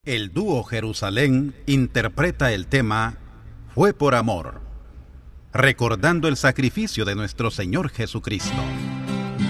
El dúo Jerusalén interpreta el tema Fue por amor, recordando el sacrificio de nuestro Señor Jesucristo.